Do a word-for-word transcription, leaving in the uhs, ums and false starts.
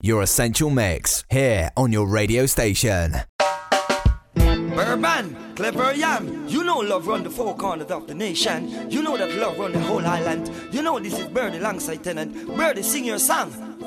Your Essential Mix, here on your radio station. Bourbon, clever yam. You know love run the four corners of the nation. You know that love run the whole island. You know this is Birdie alongside Tennant. Birdie, sing your song.